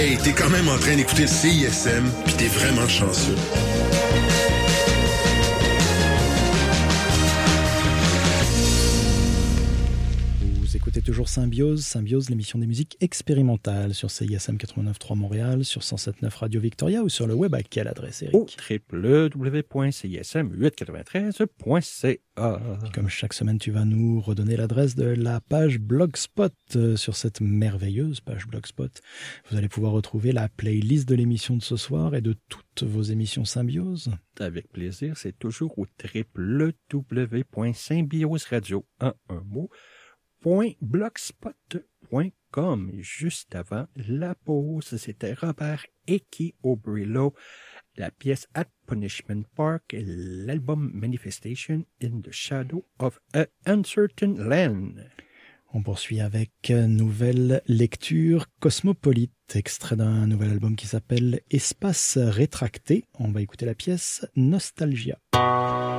Hey, t'es quand même en train d'écouter le CISM, pis t'es vraiment chanceux. Vous écoutez toujours Symbiose, l'émission des musiques expérimentales sur CISM 89.3 Montréal, sur 107.9 Radio Victoria ou sur le web à quelle adresse, Eric? Au www.cism893.ca. Puis comme chaque semaine, tu vas nous redonner l'adresse de la page Blogspot. Sur cette merveilleuse page Blogspot, vous allez pouvoir retrouver la playlist de l'émission de ce soir et de toutes vos émissions Symbiose. Avec plaisir, c'est toujours au www.symbioseradio, en un mot, .blogspot.com. Et juste avant la pause, c'était Robert Eki Obrilo, la pièce At Punishment Park et l'album Manifestation in the Shadow of a Uncertain Land. On poursuit avec nouvelle lecture cosmopolite, extrait d'un nouvel album qui s'appelle Espace rétracté. On va écouter la pièce Nostalgia.